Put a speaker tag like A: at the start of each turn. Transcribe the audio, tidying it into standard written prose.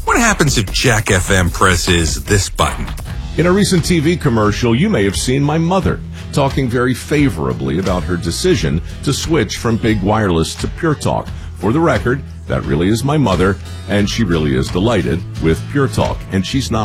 A: What happens if Jack FM presses this button?
B: In a recent TV commercial, you may have seen my mother talking very favorably about her decision to switch from Big Wireless to Pure Talk. For the record, that really is my mother, and she really is delighted with Pure Talk, and she's not